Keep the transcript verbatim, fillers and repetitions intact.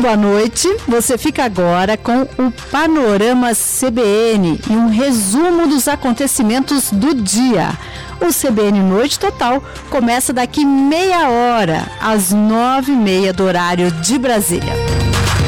boa noite. Você fica agora com o Panorama C B N e um resumo dos acontecimentos do dia. O C B N Noite Total começa daqui meia hora, às nove e meia do horário de Brasília.